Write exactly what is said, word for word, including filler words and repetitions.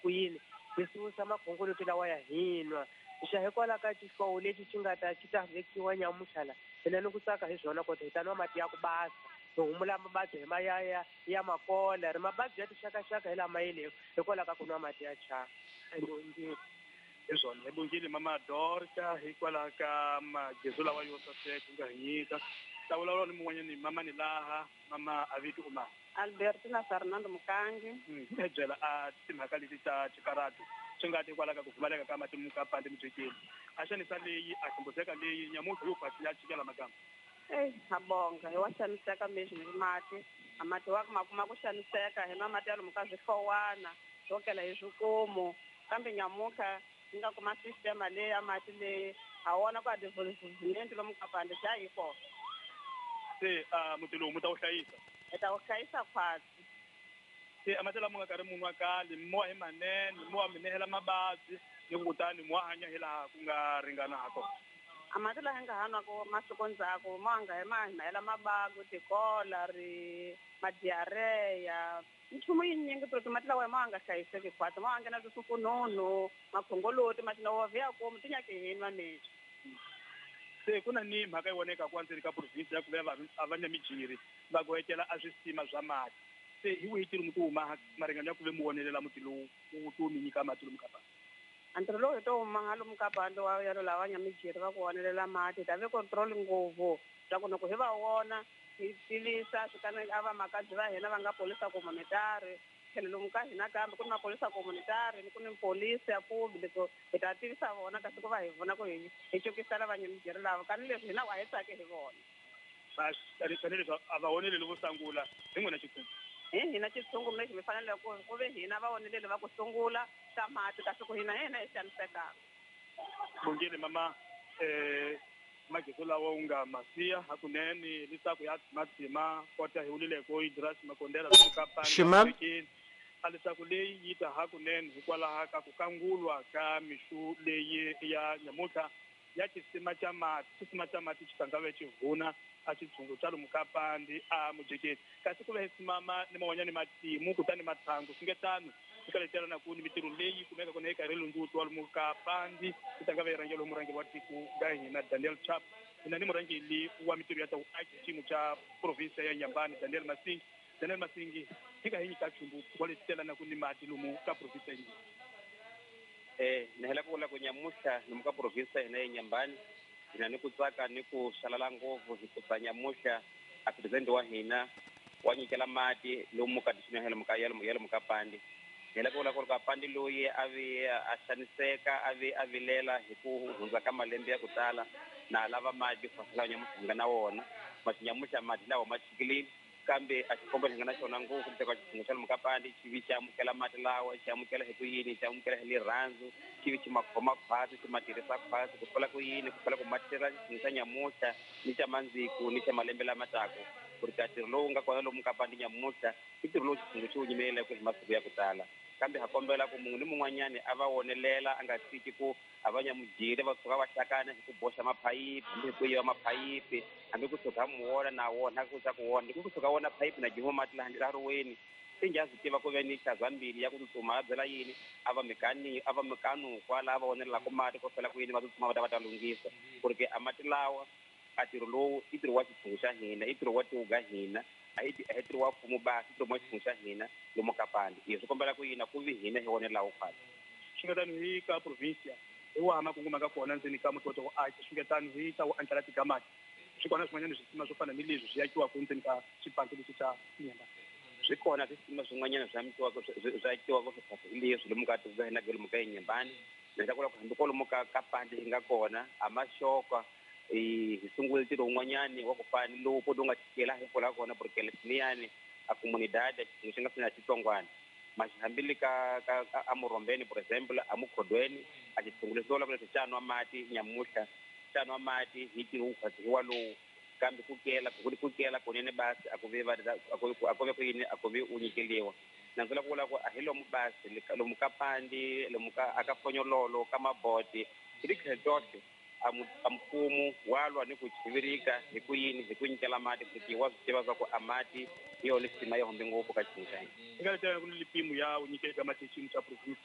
ku yini hi susa makhongoloti lawa ya hinwa xa hikwalaho ka xihloko lexi xi nga ta xi ta vekiwa nyamuhla la hina ni ku tsaka hi swona kota hi tanwa mati ya ku basa hi humula mababyi hi ma ya ya ya makola ri mababyi ya tixakaxaka hi lama yeleyo hikwalaho ka ku nwa mati ya chaka ebongile hi swona ebongile mama Dorka hikwalaho ka magezo lawa yo saseka nga nyika ta vulavula ni mun'wanyani mama ni laha mama Aviti uma Albertina Fernando Mukangi hi byela a timhaka leti ta xikarati swi nga ti kwalaho ka ku pfumaleka ka mati mukapande mujekeni a xanisa leyi a ximboseka leyi nyamuhla yo kwati ya chikela magama eh habonga hi wa xaniseka meswi ni mati a mati wa kuma kuma ku xaniseka hi na mati ya lomu ka zwifowana swo kela hi swikomu kambe nyamuhla ni nga kuma sistema leyi ya mati leyi a wona ku a development lomu kapande xa hi kona se a muti lowu mu ta wu hlayisa hi ta wu hlayisa khwatsi se a mati lama nga karhi munhu wa kale mowa hi manene mowa mi nehela mababyi ni kutani mowa hanya hi laha ku nga ringanako a mati laha nga hanwako masiku ndzhaku ma nga hi ma hela mabaku tikola ri madiareya nchumu yinyingi to mati lawa ma nga hlayiseki khwatsi ma nghena swisufununu makhongoloti matinovo ya komu tinyake hinwa meswi se ku na ni mhaka yi voneka ku andzeni ka province ya ku ve a va nyamijiri va gohekela a swisima swa mati se hi wihi tiri muti huma maringano ya ku ve mu vonelela muti lowu wu tu mi nyika mati lomu kapande antirho lowu hi to huma lomu kapande wa yalo lava nyamijiri va ku vonelela mati hi ta ve control ngopfu swa ku loko hi va wona hi tivisa swikana a va makabyi va hina va nga polisa communitary tlhelo lomu ka hina kambe ku ni mapolisa communitary ni ku ni polisi ya public hi ta tivisa vona kasi ku va hi vona ku hi hi cukisela vanyamijeri lava kani leswi hina wa hi tsake hi vona bas tanihileswi a va voneleli vo sungula hi n'wina xitsungu hi hina xitshungu lexi mi fanele ku ku ve hina va voneleli va ku sungula ka mati kasi ku hina hina hi xanisekaka bongile mama eh magezo lawa u nga masiya hakunene leswaku ya matima kota hi vulile ko hidras makondela lomu kapande a leswaku leyi yi ta hakunene hikwalaho ka ku kangulwa ka mixu leyi ya nyamuhla ya xisima xa mati xisima xa mati xi tanga ve xihuna a xitshungu xa lomu kapande a mujekeni kasi ku ve simama ni mawanyani matimu kutani mathangu swi nge tano eka letela na ku ni mitirho leyi kumeka ku na eka rilundzuti wa lomu kapande swi tanga ve rangelo murhangeri wa tiko ka hina Daniel Chap hina ni murhangeri wa mitirho ya ta aka xiyimo xa province ya Nyambani Daniel Masingi Daniel Masingi hi ka hi nyika chumbu wa letela na ku ni mati lomu ka province ya eh ni hela ku vula ku nyamuhla lomu ka province hina ya Nyambani hina ni ku tsaka ni ku xalala ngopfu hi ku sa nyamuhla a president wa hina wa nyikela mati lomu ka dishinahela muka yelo yelo muka pandi hela ku vula ku kapandi loyi a vi a xaniseka a vi a vilela hi ku hundza ka malembe ya ku tala na lava mati fasela nyamuhla na wona mashinyamuhla mati lawa ma chikilini kambe a xikombo xi nga na xona ngopfu ku teka xitshungu xa lomu kapandi xi vi xi amukela mati lawa xi amukela hi ku yini xi amukela hi lirhandzu xi vi xi ma khoma khwatsi xi ma tirhisa khwatsi ku tlula ku yini ku tlula ku ma tirha xitshungu xa nyamuhla ni xa mandziku ni xa malembe lama taka ku ri ka ntirho lowu nga kona lomu kapandi nyamuhla i ntirho lowu xitshungu xi wu yimeleke hi masiku ya ku tala kambe ha kombela ku munhu ni mun'wanyani a va wonelela a nga tshiki ku a va nyamujiri va suka va hlakana hi ku boxa maphayiphi hambi hi ku yiva maphayiphi hambi ku suka mu wona na wona ku sa ku wona ku suka wona phayiphi na jivo mati laha la riweni se njha swi tiva ku ve ni xazambili ya ku tsutsuma a byela yini a va mikani a va mikanu kwala va vonelelaku mati ko fela ku yini va tsutsuma va ta va ta lunghisa ku ri ke a mati lawa a ntirho lowu i ntirho wa xitshungu xa hina i ntirho wa tiwu ga hina a hi a hi ntirho wa mfumo basi ntirho wa xitshungu xa hina lomu kapandi hi swi kombela ku yina ku vi hina hi vonelelaku khale xingetani hi ka provincia hi waha makunguma ka kona ndzeni ka mutoto wo aka xingetani hi ta wu andlela tigamati swi kona swin'wanyana swisima swo fana ni leswi swi yakiwaka ndzeni ka xipano lexi xa Nyambani swi kona swisima swin'wanyana swi amikiwaka swi akiwaka swi phasa hi leswi lomu ka tiko ka hina lomu ka Nyambani ni ta kula ku hambi ko lomu ka kapandi hi nga kona a ma xoka hi sungule ntirho wun'wanyani wa ku fana lowu ku nga chikela hi pfula kona burkele siniyani a comunidade xi xi nga sina xitsongwana maxihambili ka ka a Murhombeni for example a Mukhodweni a xitshungu lexi vula ku leswi xa nwa mati nyamuhla xa nwa mati hi ntirho wu phasiwa lowu kambe ku kela ku ri ku kela kunene basi a ku ve va a ku ve ku yini a ku ve u nyikeliwa nandzela ku vula ku a hi lomu basi lomu ka pandi lomu ka aka fonyololo ka maboti hi tikhele tohle a mfumo walwa ni ku chivirika hi ku yini hi ku nyikela mati ku tiwa swi tiva swa ku a mati hi yona sima yi hombe ngopfu ka xitshungu xa hina eka letela ku ni lipimu ya u nyikela ka mati xiyimo xa province